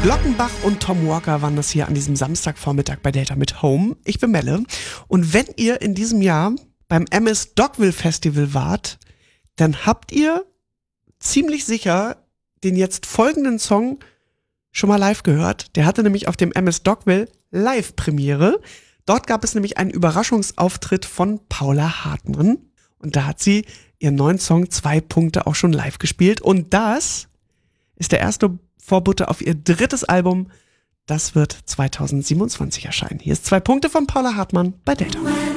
Glockenbach und Tom Walker waren das hier an diesem Samstagvormittag bei Data mit Home. Ich bin Melle. Und wenn ihr in diesem Jahr beim MS Dogville Festival wart, dann habt ihr ziemlich sicher den jetzt folgenden Song schon mal live gehört. Der hatte nämlich auf dem MS Dogville Live-Premiere. Dort gab es nämlich einen Überraschungsauftritt von Paula Hartmann. Und da hat sie ihren neuen Song 2 Punkte auch schon live gespielt. Und das ist der erste Vorbote auf ihr drittes Album. Das wird 2027 erscheinen. Hier ist 2 Punkte von Paula Hartmann bei Data.